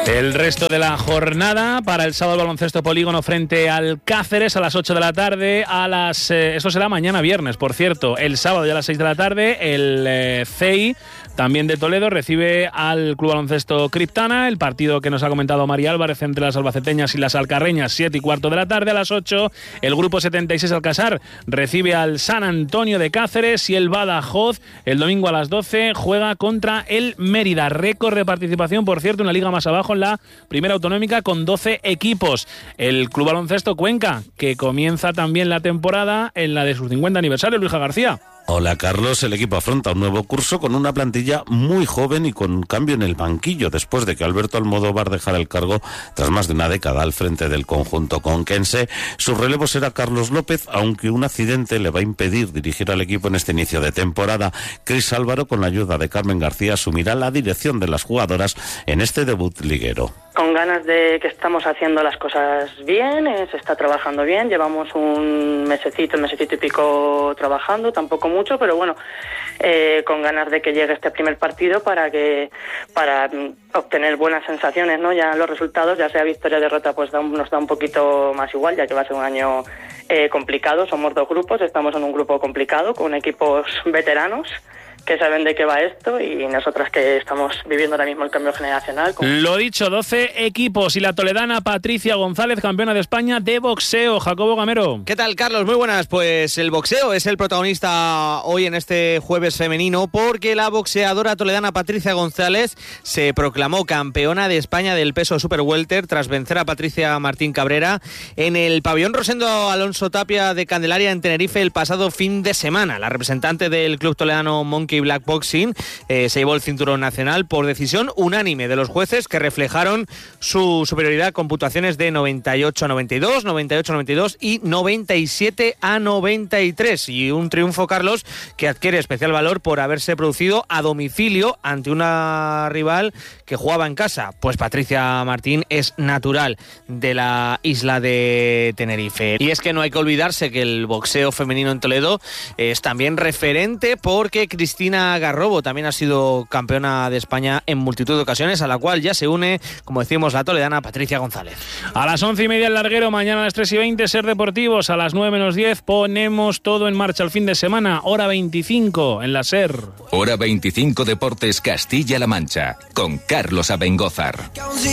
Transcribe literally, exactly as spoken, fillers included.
El resto de la jornada para el sábado baloncesto polígono frente al Cáceres a las ocho de la tarde, a las eh, eso será mañana viernes, por cierto. El sábado ya a las seis de la tarde el eh, C I también de Toledo recibe al Club Baloncesto Criptana, el partido que nos ha comentado María Álvarez entre las albaceteñas y las alcarreñas, siete y cuarto de la tarde. A las ocho el grupo setenta y seis Alcasar recibe al San Antonio de Cáceres y el Badajoz el domingo a las doce juega contra el Mérida. Récord de participación, por cierto, una liga más abajo en la primera autonómica con doce equipos. El Club Baloncesto Cuenca, que comienza también la temporada en la de su cincuenta aniversario, Luis García. Hola Carlos, el equipo afronta un nuevo curso con una plantilla muy joven y con cambio en el banquillo después de que Alberto Almodóvar dejara el cargo tras más de una década al frente del conjunto conquense. Su relevo será Carlos López, aunque un accidente le va a impedir dirigir al equipo en este inicio de temporada. Cris Álvaro, con la ayuda de Carmen García, asumirá la dirección de las jugadoras en este debut liguero. Con ganas de que estamos haciendo las cosas bien, eh, se está trabajando bien, llevamos un mesecito, un mesecito y pico trabajando, tampoco mucho, pero bueno, eh, con ganas de que llegue este primer partido para que para obtener buenas sensaciones, ¿no? Ya los resultados, ya sea victoria o derrota, pues da un, nos da un poquito más igual, ya que va a ser un año eh, complicado. Somos dos grupos, estamos en un grupo complicado con equipos veteranos que saben de qué va esto y nosotras que estamos viviendo ahora mismo el cambio generacional. Con... Lo dicho, doce equipos y la toledana Patricia González, campeona de España de boxeo. Jacobo Gamero. ¿Qué tal, Carlos? Muy buenas. Pues el boxeo es el protagonista hoy en este jueves femenino porque la boxeadora toledana Patricia González se proclamó campeona de España del peso super welter tras vencer a Patricia Martín Cabrera en el pabellón Rosendo Alonso Tapia de Candelaria en Tenerife el pasado fin de semana. La representante del club toledano Monkey Black Boxing eh, se llevó el cinturón nacional por decisión unánime de los jueces que reflejaron su superioridad con puntuaciones de noventa y ocho a noventa y dos, noventa y ocho a noventa y dos y noventa y siete a noventa y tres, y un triunfo, Carlos, que adquiere especial valor por haberse producido a domicilio ante una rival que jugaba en casa. Pues Patricia Martín es natural de la isla de Tenerife. Y es que no hay que olvidarse que el boxeo femenino en Toledo es también referente porque Cristina Garrobo también ha sido campeona de España en multitud de ocasiones, a la cual ya se une, como decimos, la toledana Patricia González. A las once y media el larguero, mañana a las tres y veinte Ser Deportivos, a las nueve menos diez ponemos todo en marcha el fin de semana, hora veinticinco en la Ser. Hora veinticinco Deportes Castilla-La Mancha, con Carlos Abengózar.